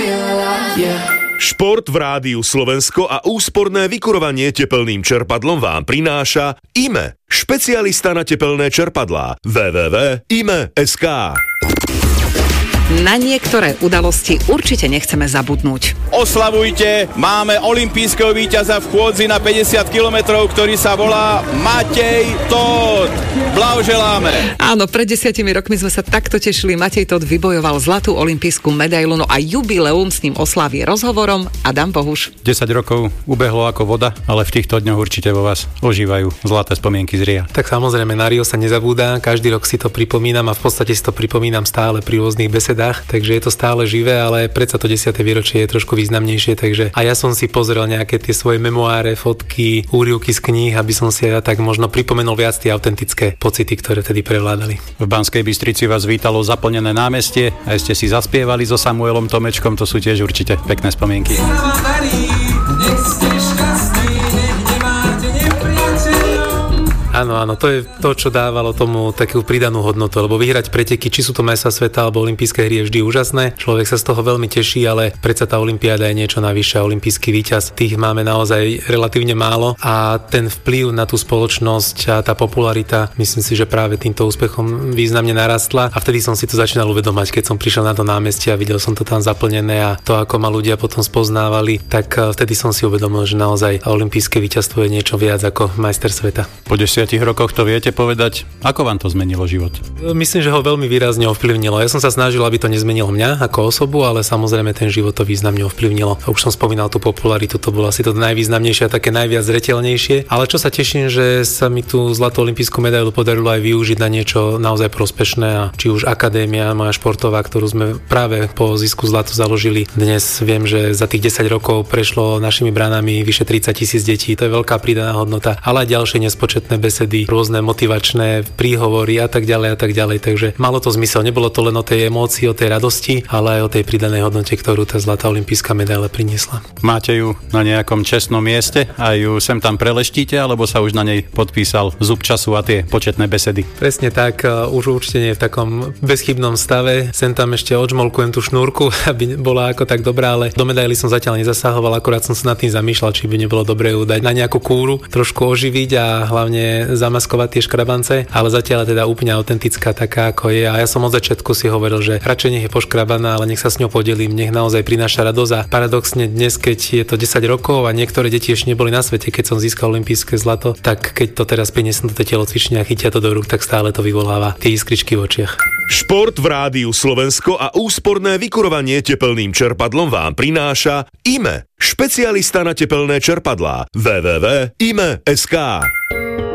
Šport v Rádiu Slovensko a úsporné vykurovanie tepelným čerpadlom vám prináša IME, špecialista na tepelné čerpadlá. www.ime.sk. Na niektoré udalosti určite nechceme zabudnúť. Oslavujte, máme olympijského víťaza v chôdzi na 50 kilometrov, ktorý sa volá Matej Tóth. Blahoželáme. Áno, pred 10 rokmi sme sa takto tešili. Matej Tóth vybojoval zlatú olympijskú medailu, no a jubileum s ním oslávi rozhovorom Adam Bohuš. 10 rokov ubehlo ako voda, ale v týchto dňoch určite vo vás ožívajú zlaté spomienky z Ria. Tak samozrejme, na Rio sa nezabúda, každý rok si to pripomínam a v podstate si to pripomínam stále pri rôznych besedách, takže je to stále živé, ale predsa to 10. výročie je trošku významnejšie, takže a ja som si pozrel nejaké tie svoje memoáre, fotky, úryvky z kníh, aby som si ja tak možno pripomenul viac tie autentické pocity, ktoré tedy prevládali. V Banskej Bystrici vás vítalo zaplnené námestie a ste si zaspievali so Samuelom Tomečkom, to sú tiež určite pekné spomienky. Áno, to je to, čo dávalo tomu takú pridanú hodnotu, lebo vyhrať preteky, či sú to majstrovstvá sveta alebo olympijské hry, je vždy úžasné. Človek sa z toho veľmi teší, ale predsa tá olympiáda je niečo navyše, olympijský víťaz. Tých máme naozaj relatívne málo a ten vplyv na tú spoločnosť a tá popularita, myslím si, že práve týmto úspechom významne narastla a vtedy som si to začínal uvedomať, keď som prišiel na to námestie a videl som to tam zaplnené a to, ako ma ľudia potom spoznávali, tak vtedy som si uvedomil, že naozaj olympijské víťazstvo je niečo viac ako majster sveta. Po 10 rokoch to viete povedať, ako vám to zmenilo život? Myslím, že ho veľmi výrazne ovplyvnilo. Ja som sa snažil, aby to nezmenilo mňa ako osobu, ale samozrejme ten život to významne ovplyvnilo. Už som spomínal tú popularitu, to bolo asi to najvýznamnejšie a také najviac zreteľnejšie. Ale čo sa teším, že sa mi tú zlatú olympijskú medailu podarilo aj využiť na niečo naozaj prospešné a či už akadémia moja športová, ktorú sme práve po zisku zlatu založili. Dnes viem, že za tých 10 rokov prešlo našimi bránami vyše 30,000 detí. To je veľká pridaná hodnota, ale aj ďalšie nespočetné besedy, rôzne motivačné príhovory a tak ďalej. Takže malo to zmysel. Nebolo to len o tej emócii, o tej radosti, ale aj o tej pridanej hodnote, ktorú tá zlatá olympijská medaila priniesla. Máte ju na nejakom čestnom mieste a ju sem tam preleštíte, alebo sa už na nej podpísal zub času a tie početné besedy? Presne tak, už určite nie je v takom bezchybnom stave. Sem tam ešte odžmolkujem tú šnúrku, aby bola ako tak dobrá, ale do medaily som zatiaľ nezasahoval, akurát som sa nad tým zamýšľal, či by nebolo dobré ju dať na nejakú kúru, trošku oživiť a hlavne zamaskovať tie škrabance, ale zatiaľ teda úplne autentická taká, ako je. A ja som od začiatku si hovoril, že radšej nech je poškrabaná, ale nech sa s ňou podelím, nech naozaj prináša radosť. A paradoxne dnes, keď je to 10 rokov a niektoré deti ešte neboli na svete, keď som získal olympijské zlato, tak keď to teraz priniesem do tej telocvične a chytia to do rúk, tak stále to vyvoláva tie iskričky v očiach. Šport v Rádiu Slovensko a úsporné vykurovanie tepelným čerpadlom vám prináša IME, špecialista na tepelné čerpadlá. www.ime.sk.